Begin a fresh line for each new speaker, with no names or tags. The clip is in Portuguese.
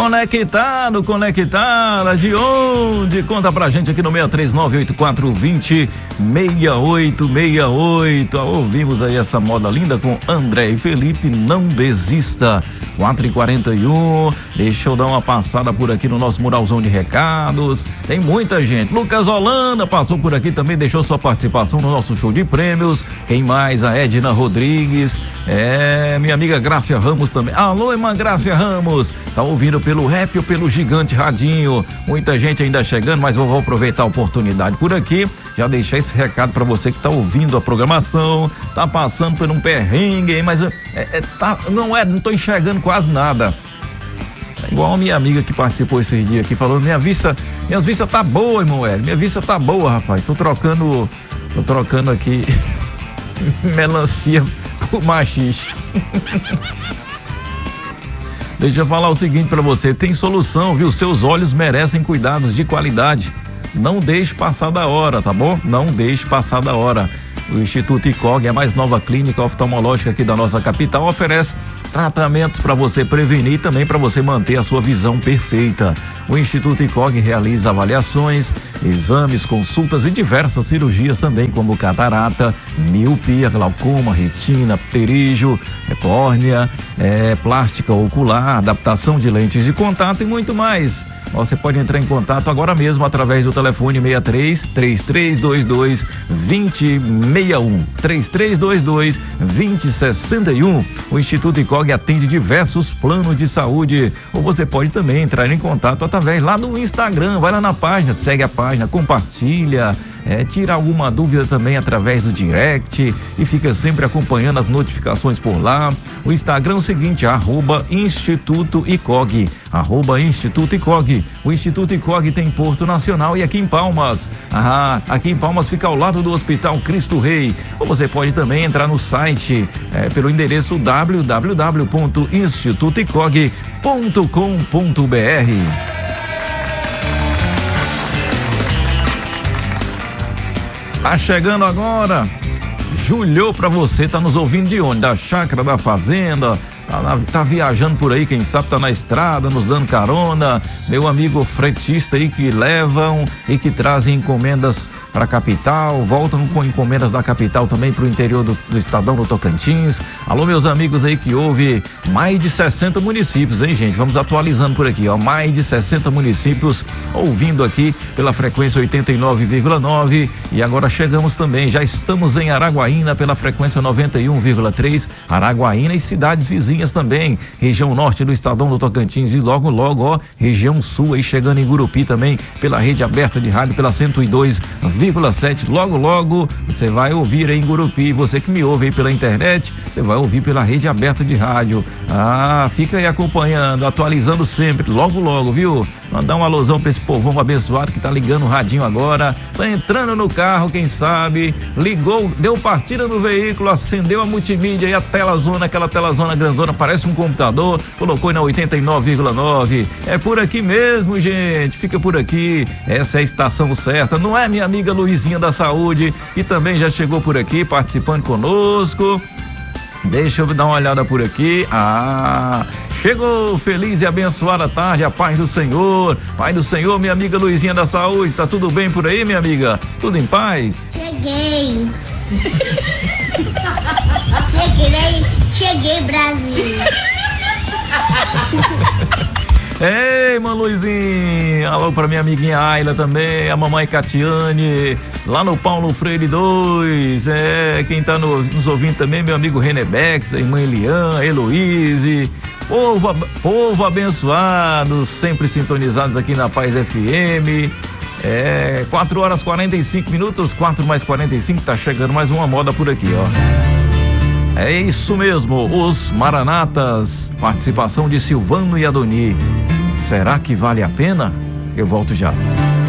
Conectada, de onde? Conta pra gente aqui no 63984206868. Ouvimos aí essa moda linda com André e Felipe, Não Desista. 4h41, deixa eu dar uma passada por aqui no nosso muralzão de recados. Tem muita gente. Lucas Holanda passou por aqui também, deixou sua participação no nosso show de prêmios. Quem mais? A Edna Rodrigues. Minha amiga Grácia Ramos também. Alô, irmã Grácia Ramos. Tá ouvindo pelo Rap ou pelo Gigante Radinho. Muita gente ainda chegando, mas eu vou aproveitar a oportunidade por aqui. Já deixei esse recado para você que tá ouvindo a programação, tá passando por um perrengue, mas não tô enxergando quase nada. É igual a minha amiga que participou esses dias aqui, falou, minhas vistas tá boa, irmão Hélio, minha vista tá boa, rapaz, tô trocando aqui melancia por machixe. Deixa eu falar o seguinte para você, tem solução, viu? Seus olhos merecem cuidados de qualidade. Não deixe passar da hora, tá bom? Não deixe passar da hora. O Instituto ICOG, a mais nova clínica oftalmológica aqui da nossa capital, oferece tratamentos para você prevenir e também para você manter a sua visão perfeita. O Instituto ICOG realiza avaliações, exames, consultas e diversas cirurgias também, como catarata, miopia, glaucoma, retina, pterígio, córnea, plástica ocular, adaptação de lentes de contato e muito mais. Você pode entrar em contato agora mesmo através do telefone 63-3322-2061, 3322-2061. O Instituto ICOG atende diversos planos de saúde. Ou você pode também entrar em contato através lá do Instagram. Vai lá na página, segue a página, compartilha. Tira alguma dúvida também através do direct e fica sempre acompanhando as notificações por lá. O Instagram é o seguinte, @Instituto ICOG, @Instituto ICOG. O Instituto ICOG tem Porto Nacional e aqui em Palmas. Aqui em Palmas fica ao lado do Hospital Cristo Rei. Ou você pode também entrar no site pelo endereço www.institutoicog.com.br. Tá chegando agora, Julho pra você, tá nos ouvindo de onde? Da chácara, da fazenda, tá viajando por aí, quem sabe tá na estrada, nos dando carona, meu amigo fretista aí que levam e que trazem encomendas para a capital, voltam com encomendas da capital também para o interior do estadão do Tocantins. Alô, meus amigos aí que ouvem mais de 60 municípios, hein, gente? Vamos atualizando por aqui, ó, mais de 60 municípios ouvindo aqui pela frequência 89,9 e agora chegamos também, já estamos em Araguaína pela frequência 91,3, Araguaína e cidades vizinhas também, região norte do estadão do Tocantins e logo, ó, região sul aí chegando em Gurupi também pela rede aberta de rádio pela 102,7. Logo você vai ouvir aí em Gurupi. Você que me ouve aí pela internet, você vai ouvir pela rede aberta de rádio. Fica aí acompanhando, atualizando sempre, logo, viu? Mandar um alusão pra esse povão abençoado que tá ligando o radinho agora, tá entrando no carro, quem sabe, ligou, deu partida no veículo, acendeu a multimídia e a telazona, aquela telazona grandona, parece um computador, colocou na 89,9. É por aqui mesmo, gente, fica por aqui, essa é a estação certa, não é, minha amiga Luizinha da Saúde, que também já chegou por aqui participando conosco. Deixa eu dar uma olhada por aqui. Chegou, feliz e abençoada tarde, a paz do Senhor. Pai do Senhor, minha amiga Luizinha da Saúde, tá tudo bem por aí, minha amiga? Tudo em paz?
Cheguei, Brasil.
Ei, irmã Luizinha, alô pra minha amiguinha Ayla também, a mamãe Catiane, lá no Paulo Freire 2, quem tá nos ouvindo também, meu amigo Renebex, a irmã Elian, Heloíse, povo abençoado, sempre sintonizados aqui na Paz FM. 4h45, 4 mais 45, tá chegando mais uma moda por aqui, ó. É isso mesmo, os Maranatas, participação de Silvano e Adoni. Será que vale a pena? Eu volto já.